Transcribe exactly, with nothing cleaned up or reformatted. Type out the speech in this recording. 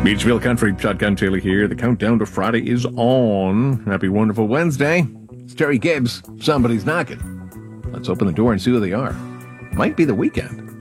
Beachville Country, Shotgun Taylor here. The countdown to Friday is on. Happy wonderful Wednesday. It's Terry Gibbs. Somebody's knocking. Let's open the door and see who they are. Might be the weekend.